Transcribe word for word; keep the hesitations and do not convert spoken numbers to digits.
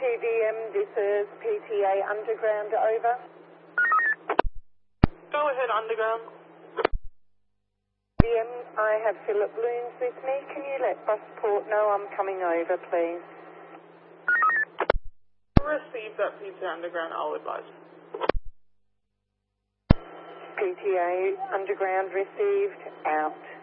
two V M, this is P T A Underground, over. Go ahead, Underground. V M, I have Philip Loons with me. Can you let Busport know I'm coming over, please? Receive that P T A Underground, I'll advise. P T A Underground received, out.